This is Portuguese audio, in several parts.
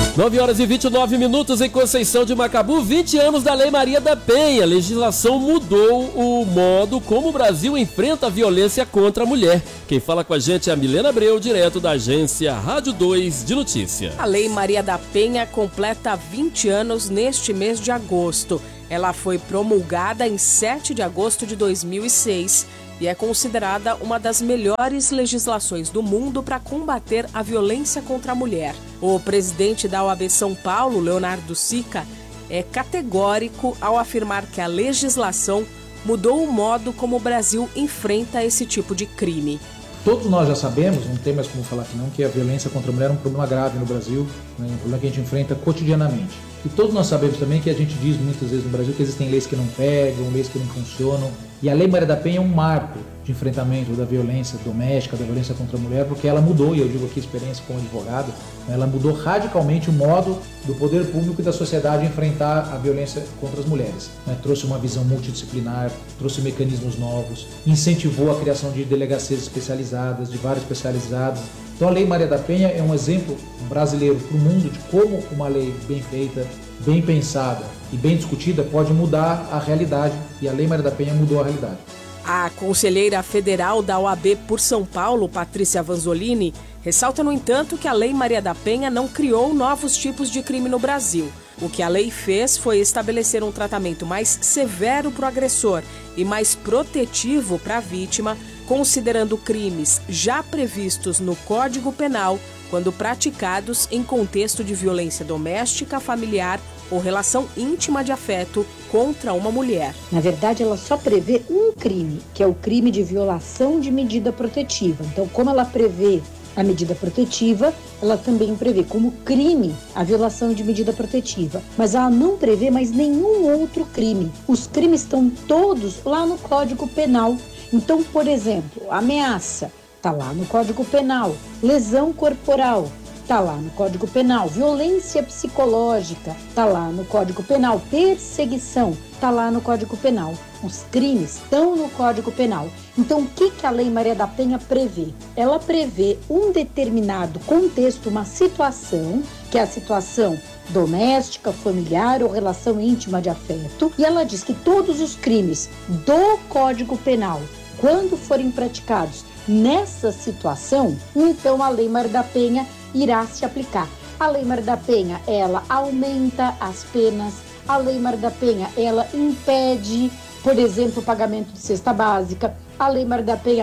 9h29 em Conceição de Macabu, 20 anos da Lei Maria da Penha. A legislação mudou o modo como o Brasil enfrenta a violência contra a mulher. Quem fala com a gente é a Milena Abreu, direto da agência Rádio 2 de Notícia. A Lei Maria da Penha completa 20 anos neste mês de agosto. Ela foi promulgada em 7 de agosto de 2006 e é considerada uma das melhores legislações do mundo para combater a violência contra a mulher. O presidente da OAB São Paulo, Leonardo Sica, é categórico ao afirmar que a legislação mudou o modo como o Brasil enfrenta esse tipo de crime. Todos nós já sabemos, não tem mais como falar que não, que a violência contra a mulher é um problema grave no Brasil, né, um problema que a gente enfrenta cotidianamente. E todos nós sabemos também que a gente diz muitas vezes no Brasil que existem leis que não pegam, leis que não funcionam. E a Lei Maria da Penha é um marco de enfrentamento da violência doméstica, da violência contra a mulher, porque ela mudou, e eu digo aqui experiência como advogado, ela mudou radicalmente o modo do poder público e da sociedade enfrentar a violência contra as mulheres. Trouxe uma visão multidisciplinar, trouxe mecanismos novos, incentivou a criação de delegacias especializadas, de várias especializadas. Então a Lei Maria da Penha é um exemplo brasileiro para o mundo de como uma lei bem feita, bem pensada e bem discutida pode mudar a realidade, e a Lei Maria da Penha mudou a realidade. A conselheira federal da OAB por São Paulo, Patrícia Vanzolini, ressalta, no entanto, que a Lei Maria da Penha não criou novos tipos de crime no Brasil. O que a lei fez foi estabelecer um tratamento mais severo para o agressor e mais protetivo para a vítima, considerando crimes já previstos no Código Penal quando praticados em contexto de violência doméstica, familiar ou relação íntima de afeto contra uma mulher. Na verdade, ela só prevê um crime, que é o crime de violação de medida protetiva. Então, como ela prevê a medida protetiva, ela também prevê como crime a violação de medida protetiva. Mas ela não prevê mais nenhum outro crime. Os crimes estão todos lá no Código Penal. Então, por exemplo, ameaça está lá no Código Penal, lesão corporal está lá no Código Penal, violência psicológica está lá no Código Penal, perseguição está lá no Código Penal. Os crimes estão no Código Penal. Então, o que a Lei Maria da Penha prevê? Ela prevê um determinado contexto, uma situação, que é a situação doméstica, familiar ou relação íntima de afeto, e ela diz que todos os crimes do Código Penal, quando forem praticados nessa situação, então a Lei Maria da Penha irá se aplicar. A Lei Maria da Penha, ela aumenta as penas. A Lei Maria da Penha, ela impede, por exemplo, o pagamento de cesta básica. A Lei Maria da Penha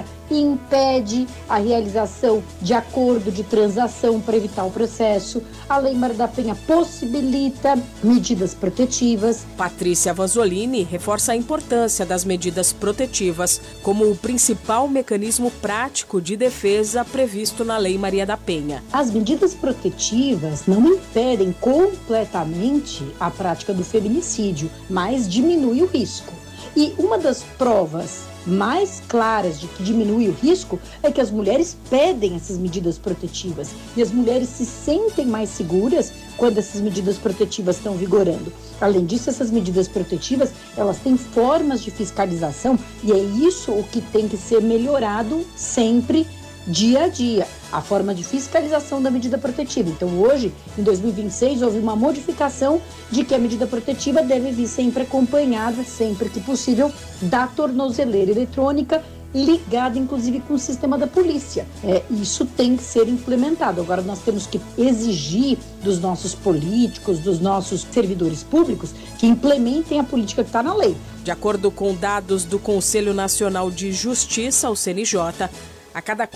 impede a realização de acordo de transação para evitar o processo. A Lei Maria da Penha possibilita medidas protetivas. Patrícia Vanzolini reforça a importância das medidas protetivas como o principal mecanismo prático de defesa previsto na Lei Maria da Penha. As medidas protetivas não impedem completamente a prática do feminicídio, mas diminui o risco. E uma das provas mais claras de que diminui o risco é que as mulheres pedem essas medidas protetivas e as mulheres se sentem mais seguras quando essas medidas protetivas estão vigorando. Além disso, essas medidas protetivas, elas têm formas de fiscalização e é isso o que tem que ser melhorado sempre, dia a dia, a forma de fiscalização da medida protetiva. Então hoje, em 2026, houve uma modificação de que a medida protetiva deve vir sempre acompanhada, sempre que possível, da tornozeleira eletrônica, ligada inclusive com o sistema da polícia. Isso tem que ser implementado. Agora nós temos que exigir dos nossos políticos, dos nossos servidores públicos, que implementem a política que está na lei. De acordo com dados do Conselho Nacional de Justiça, o CNJ, a cada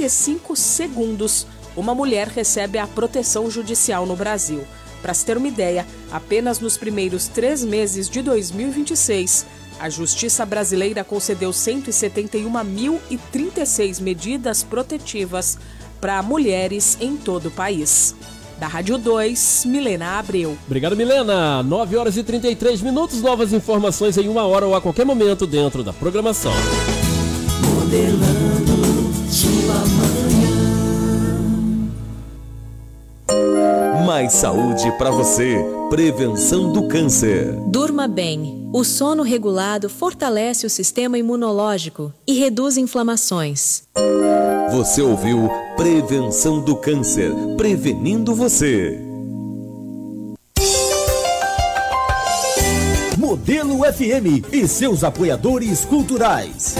45 segundos, uma mulher recebe a proteção judicial no Brasil. Para se ter uma ideia, apenas nos primeiros 3 meses de 2026, a Justiça brasileira concedeu 171.036 medidas protetivas para mulheres em todo o país. Da Rádio 2, Milena Abreu. Obrigado, Milena. 9h33, novas informações em 1 hora ou a qualquer momento dentro da programação. Modelando sua manhã. Mais saúde para você. Prevenção do câncer. Durma bem. O sono regulado fortalece o sistema imunológico e reduz inflamações. Você ouviu Prevenção do Câncer. Prevenindo você. Modelo FM e seus apoiadores culturais.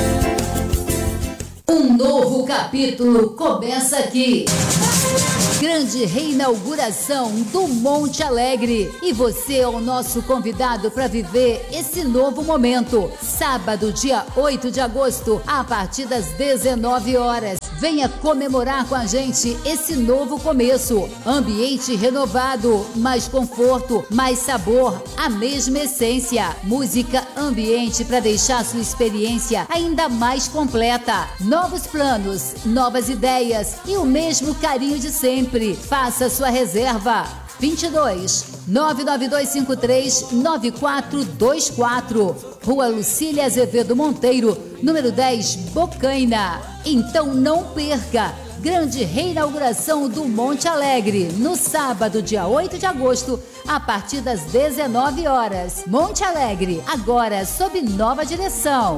Um novo capítulo começa aqui. Grande reinauguração do Monte Alegre. E você é o nosso convidado para viver esse novo momento. Sábado, dia 8 de agosto, a partir das 19 horas. Venha comemorar com a gente esse novo começo. Ambiente renovado, mais conforto, mais sabor, a mesma essência. Música ambiente para deixar sua experiência ainda mais completa. Novos planos, novas ideias e o mesmo carinho de sempre. Faça sua reserva. 22 99253 9424. Rua Lucília Azevedo Monteiro, número 10, Bocaina. Então não perca! Grande reinauguração do Monte Alegre, no sábado, dia 8 de agosto, a partir das 19 horas. Monte Alegre, agora sob nova direção.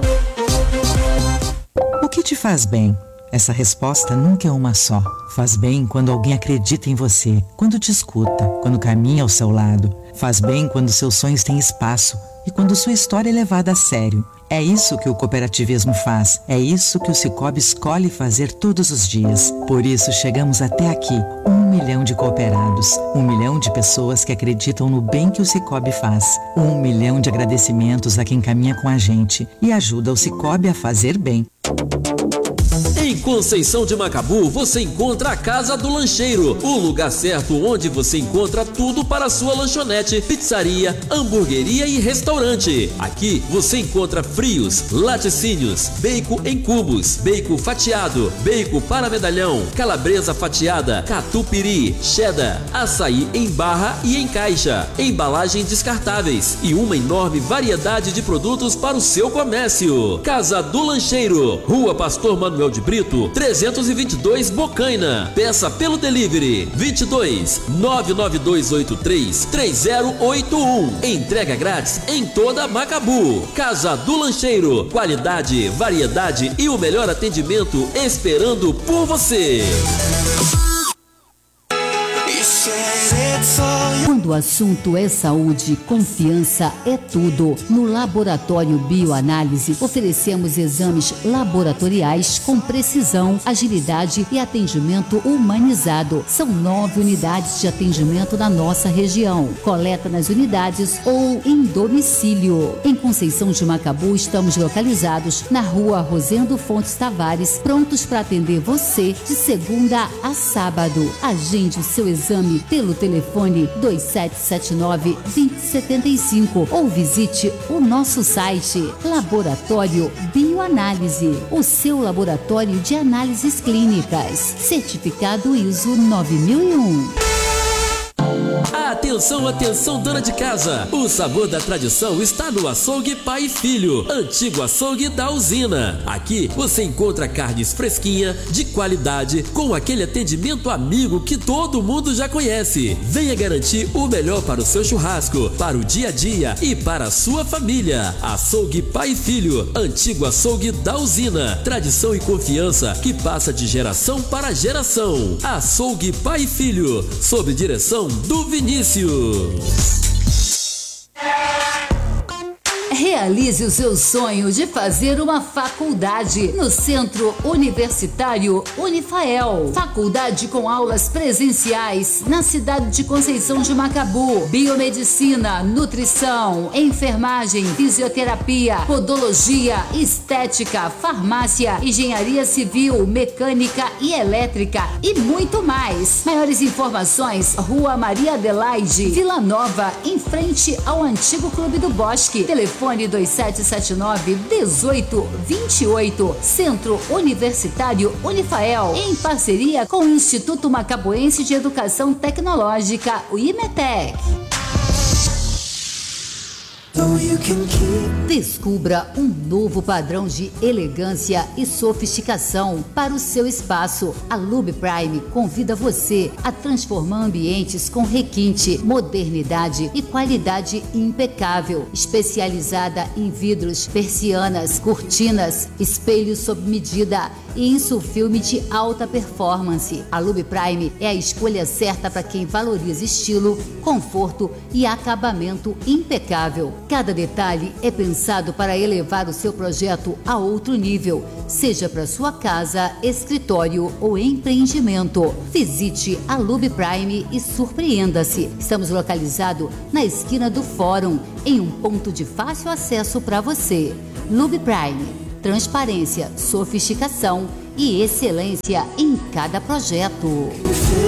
O que te faz bem? Essa resposta nunca é uma só. Faz bem quando alguém acredita em você, quando te escuta, quando caminha ao seu lado. Faz bem quando seus sonhos têm espaço e quando sua história é levada a sério. É isso que o cooperativismo faz. É isso que o Sicoob escolhe fazer todos os dias. Por isso chegamos até aqui. 1 milhão de cooperados. 1 milhão de pessoas que acreditam no bem que o Sicoob faz. 1 milhão de agradecimentos a quem caminha com a gente e ajuda o Sicoob a fazer bem. Em Conceição de Macabu, você encontra a Casa do Lancheiro, o lugar certo onde você encontra tudo para a sua lanchonete, pizzaria, hamburgueria e restaurante. Aqui você encontra frios, laticínios, bacon em cubos, bacon fatiado, bacon para medalhão, calabresa fatiada, catupiry, cheddar, açaí em barra e em caixa, embalagens descartáveis e uma enorme variedade de produtos para o seu comércio. Casa do Lancheiro, Rua Pastor Manuel de Brito, 322 Bocaina. Peça pelo delivery 22 99283 3081. Entrega grátis em toda Macabu. Casa do Lancheiro, qualidade, variedade e o melhor atendimento esperando por você. Quando o assunto é saúde, confiança é tudo. No Laboratório Bioanálise, oferecemos exames laboratoriais com precisão, agilidade e atendimento humanizado. São 9 unidades de atendimento na nossa região. Coleta nas unidades ou em domicílio. Em Conceição de Macabu, estamos localizados na Rua Rosendo Fontes Tavares, prontos para atender você de segunda a sábado. Agende o seu exame pelo telefone 2779-2075 ou visite o nosso site Laboratório Bioanálise, o seu laboratório de análises clínicas, certificado ISO 9001. Atenção, atenção, dona de casa! O sabor da tradição está no Açougue Pai e Filho, antigo açougue da usina. Aqui você encontra carnes fresquinha, de qualidade, com aquele atendimento amigo que todo mundo já conhece. Venha garantir o melhor para o seu churrasco, para o dia a dia e para a sua família. Açougue Pai e Filho, antigo açougue da usina. Tradição e confiança que passa de geração para geração. Açougue Pai e Filho, sob direção do Vinícius. Realize o seu sonho de fazer uma faculdade no Centro Universitário Unifael. Faculdade com aulas presenciais na cidade de Conceição de Macabu. Biomedicina, nutrição, enfermagem, fisioterapia, podologia, estética, farmácia, engenharia civil, mecânica e elétrica e muito mais. Maiores informações, Rua Maria Adelaide, Vila Nova, em frente ao antigo Clube do Bosque. Telefone 2779-1828. Centro Universitário Unifael, em parceria com o Instituto Macabuense de Educação Tecnológica, o IMETEC. Descubra um novo padrão de elegância e sofisticação para o seu espaço. A Lube Prime convida você a transformar ambientes com requinte, modernidade e qualidade impecável. Especializada em vidros, persianas, cortinas, espelhos sob medida e insufilme de alta performance. A Lube Prime é a escolha certa para quem valoriza estilo, conforto e acabamento impecável. Cada detalhe é pensado para elevar o seu projeto a outro nível, seja para sua casa, escritório ou empreendimento. Visite a Lube Prime e surpreenda-se. Estamos localizados na esquina do Fórum, em um ponto de fácil acesso para você. Lube Prime, transparência, sofisticação e excelência em cada projeto.